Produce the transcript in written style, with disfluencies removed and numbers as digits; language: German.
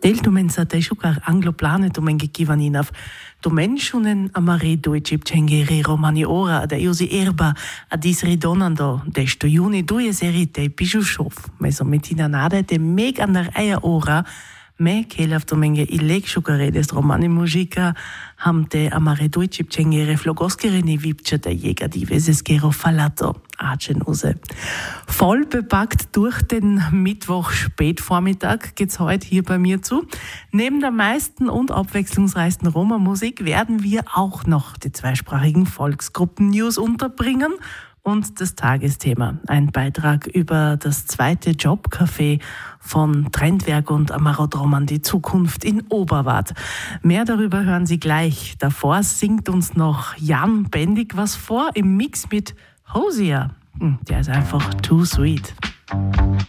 Del tumensa te shukar angloplane tumenge kivaninav. Tumensunen amare doichip chengeri romani ora da iosi erba a disri donando desto juni due serite pishushov. Meso metina nade te meg an der eier ora me kelaf tumenge illeg shukare des romani muzika hamte amare doichip chengeri flogoskireni vipche der jäger diveses gero falato. Archenuse. Voll bepackt durch den Mittwoch Spätvormittag geht's heute hier bei mir zu. Neben der meisten und abwechslungsreichsten Roma-Musik werden wir auch noch die zweisprachigen Volksgruppen-News unterbringen und das Tagesthema. Ein Beitrag über das zweite Jobcafé von Trendwerk und Amarot Roman, die Zukunft in Oberwart. Mehr darüber hören Sie gleich. Davor singt uns noch Jan Bendig was vor im Mix mit Hosier. Der ist einfach too sweet.